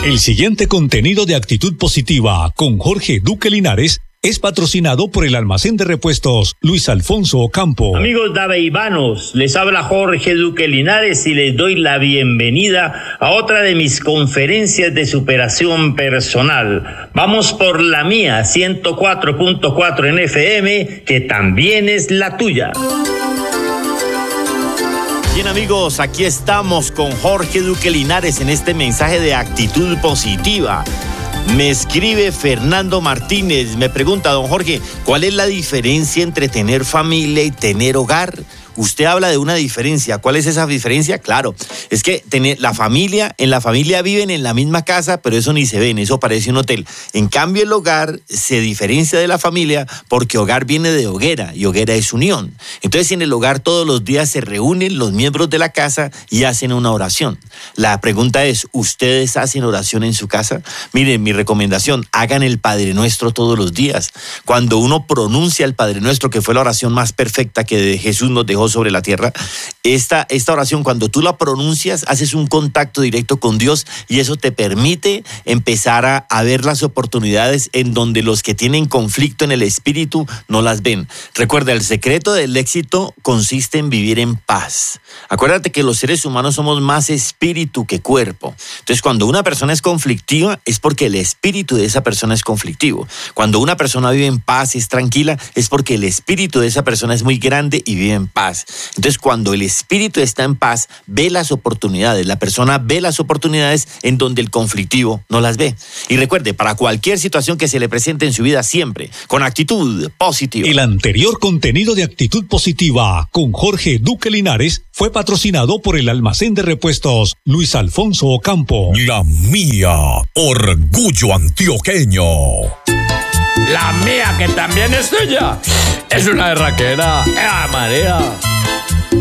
El siguiente contenido de Actitud Positiva con Jorge Duque Linares es patrocinado por el almacén de repuestos Luis Alfonso Ocampo. Amigos daveivanos, les habla Jorge Duque Linares y les doy la bienvenida a otra de mis conferencias de superación personal. Vamos por la mía, 104.4 en FM, que también es la tuya. Bien amigos, aquí estamos con Jorge Duque Linares en este mensaje de actitud positiva. Me escribe Fernando Martínez, me pregunta, don Jorge, ¿cuál es la diferencia entre tener familia y tener hogar? Usted habla de una diferencia. ¿Cuál es esa diferencia? Claro, es que en la familia viven en la misma casa, pero eso ni se ven, eso parece un hotel. En cambio, el hogar se diferencia de la familia porque hogar viene de hoguera y hoguera es unión. Entonces, en el hogar todos los días se reúnen los miembros de la casa y hacen una oración. La pregunta es, ¿ustedes hacen oración en su casa? Miren, mi recomendación, hagan el Padre Nuestro todos los días. Cuando uno pronuncia el Padre Nuestro, que fue la oración más perfecta que Jesús nos dejó sobre la tierra, esta oración, cuando tú la pronuncias, haces un contacto directo con Dios y eso te permite empezar a ver las oportunidades en donde los que tienen conflicto en el espíritu no las ven. Recuerda, el secreto del éxito consiste en vivir en paz. Acuérdate que los seres humanos somos más espíritu que cuerpo. Entonces, cuando una persona es conflictiva, es porque el espíritu de esa persona es conflictivo. Cuando una persona vive en paz, es tranquila, es porque el espíritu de esa persona es muy grande y vive en paz. Entonces, cuando el espíritu está en paz, ve las oportunidades. La persona ve las oportunidades en donde el conflictivo no las ve. Y recuerde, para cualquier situación que se le presente en su vida, siempre con actitud positiva. El anterior contenido de Actitud Positiva con Jorge Duque Linares fue patrocinado por el almacén de repuestos Luis Alfonso Ocampo. La mía, orgullo antioqueño. La mía, que también es tuya, es una berraquera. ¡Ah, María!